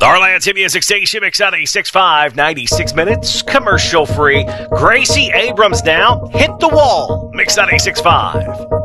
The Heartland City Music Station, Mix 96.5, 96 minutes, commercial free. Gracie Abrams now, Hit the Wall, Mix 96.5.